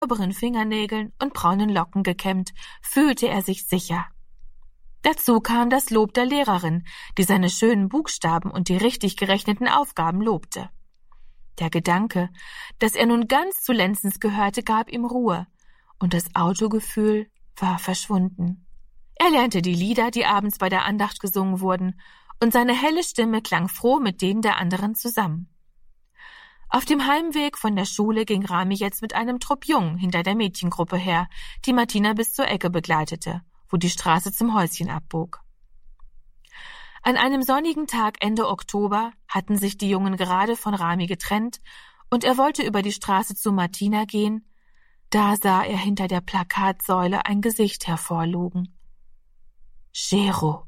sauberen Fingernägeln und braunen Locken gekämmt, fühlte er sich sicher. Dazu kam das Lob der Lehrerin, die seine schönen Buchstaben und die richtig gerechneten Aufgaben lobte. Der Gedanke, dass er nun ganz zu Lenzens gehörte, gab ihm Ruhe, und das Autogefühl war verschwunden. Er lernte die Lieder, die abends bei der Andacht gesungen wurden, und seine helle Stimme klang froh mit denen der anderen zusammen. Auf dem Heimweg von der Schule ging Rami jetzt mit einem Trupp Jungen hinter der Mädchengruppe her, die Martina bis zur Ecke begleitete, wo die Straße zum Häuschen abbog. An einem sonnigen Tag Ende Oktober hatten sich die Jungen gerade von Rami getrennt und er wollte über die Straße zu Martina gehen. Da sah er hinter der Plakatsäule ein Gesicht hervorlugen. Gero.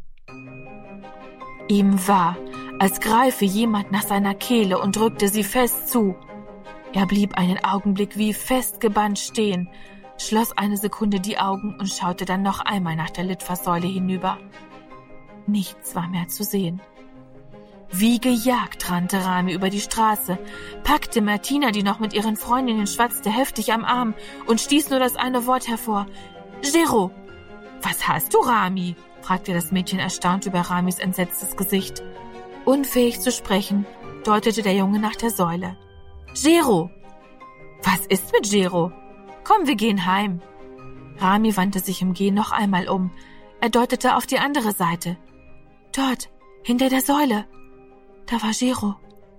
Ihm war, als greife jemand nach seiner Kehle und drückte sie fest zu. Er blieb einen Augenblick wie festgebannt stehen, schloss eine Sekunde die Augen und schaute dann noch einmal nach der Litfaßsäule hinüber. Nichts war mehr zu sehen. Wie gejagt rannte Rami über die Straße, packte Martina, die noch mit ihren Freundinnen schwatzte, heftig am Arm und stieß nur das eine Wort hervor. Gero! Was hast du, Rami? Fragte das Mädchen erstaunt über Ramis entsetztes Gesicht. Unfähig zu sprechen, deutete der Junge nach der Säule. Gero! Was ist mit Gero? Komm, wir gehen heim. Rami wandte sich im Gehen noch einmal um. Er deutete auf die andere Seite. Dort, hinter der Säule. Da war Gero.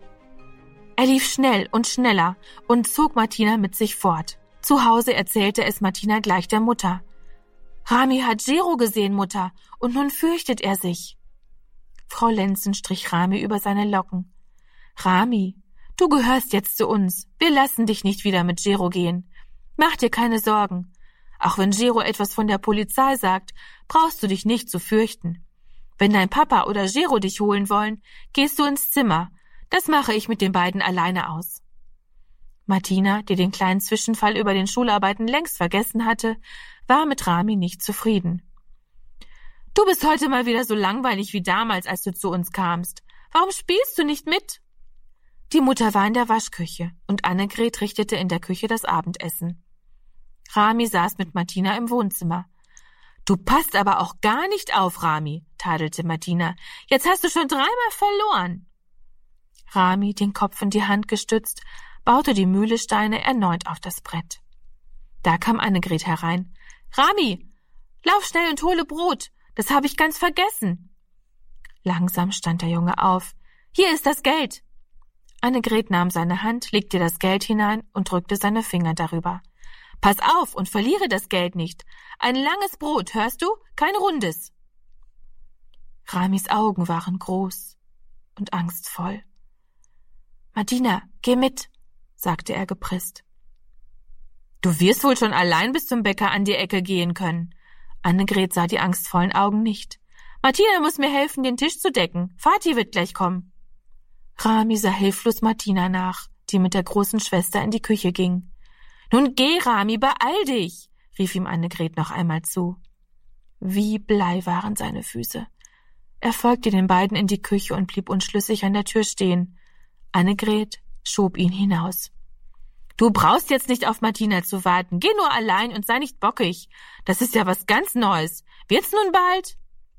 Er lief schnell und schneller und zog Martina mit sich fort. Zu Hause erzählte es Martina gleich der Mutter. Rami hat Gero gesehen, Mutter, und nun fürchtet er sich. Frau Lenzen strich Rami über seine Locken. Rami, du gehörst jetzt zu uns. Wir lassen dich nicht wieder mit Gero gehen. Mach dir keine Sorgen. Auch wenn Gero etwas von der Polizei sagt, brauchst du dich nicht zu fürchten. Wenn dein Papa oder Gero dich holen wollen, gehst du ins Zimmer. Das mache ich mit den beiden alleine aus. Martina, die den kleinen Zwischenfall über den Schularbeiten längst vergessen hatte, war mit Rami nicht zufrieden. Du bist heute mal wieder so langweilig wie damals, als du zu uns kamst. Warum spielst du nicht mit? Die Mutter war in der Waschküche und Annegret richtete in der Küche das Abendessen. Rami saß mit Martina im Wohnzimmer. Du passt aber auch gar nicht auf, Rami, tadelte Martina. Jetzt hast du schon 3-mal verloren. Rami, den Kopf in die Hand gestützt, baute die Mühlesteine erneut auf das Brett. Da kam Annegret herein. Rami, lauf schnell und hole Brot. Das habe ich ganz vergessen. Langsam stand der Junge auf. Hier ist das Geld. Annegret nahm seine Hand, legte das Geld hinein und drückte seine Finger darüber. Pass auf und verliere das Geld nicht. Ein langes Brot, hörst du? Kein rundes. Ramis Augen waren groß und angstvoll. Martina, geh mit, sagte er gepresst. Du wirst wohl schon allein bis zum Bäcker an die Ecke gehen können. Annegret sah die angstvollen Augen nicht. Martina muss mir helfen, den Tisch zu decken. Vati wird gleich kommen. Rami sah hilflos Martina nach, die mit der großen Schwester in die Küche ging. Nun geh, Rami, beeil dich, rief ihm Annegret noch einmal zu. Wie Blei waren seine Füße. Er folgte den beiden in die Küche und blieb unschlüssig an der Tür stehen. Annegret schob ihn hinaus. Du brauchst jetzt nicht auf Martina zu warten. Geh nur allein und sei nicht bockig. Das ist ja was ganz Neues. Wird's nun bald?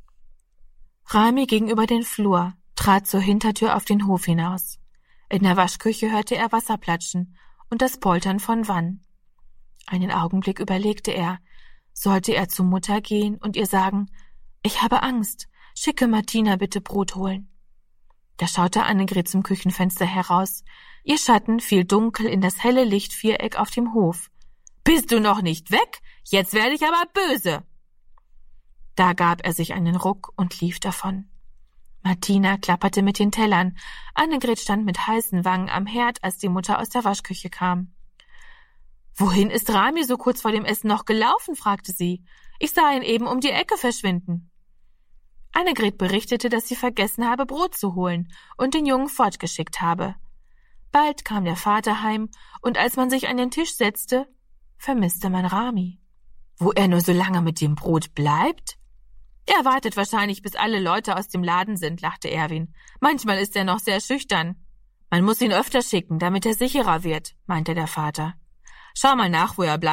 Rami ging über den Flur, trat zur Hintertür auf den Hof hinaus. In der Waschküche hörte er Wasser platschen und das Poltern von Wannen. Einen Augenblick überlegte er. Sollte er zur Mutter gehen und ihr sagen, ich habe Angst, schicke Martina bitte Brot holen. Da schaute Annegret zum Küchenfenster heraus. Ihr Schatten fiel dunkel in das helle Lichtviereck auf dem Hof. Bist du noch nicht weg? Jetzt werde ich aber böse. Da gab er sich einen Ruck und lief davon. Martina klapperte mit den Tellern. Annegret stand mit heißen Wangen am Herd, als die Mutter aus der Waschküche kam. Wohin ist Rami so kurz vor dem Essen noch gelaufen? Fragte sie. Ich sah ihn eben um die Ecke verschwinden. Annegret berichtete, dass sie vergessen habe, Brot zu holen und den Jungen fortgeschickt habe. Bald kam der Vater heim, und als man sich an den Tisch setzte, vermisste man Rami. Wo er nur so lange mit dem Brot bleibt? Er wartet wahrscheinlich, bis alle Leute aus dem Laden sind, lachte Erwin. Manchmal ist er noch sehr schüchtern. Man muss ihn öfter schicken, damit er sicherer wird, meinte der Vater. Schau mal nach, wo er bleibt.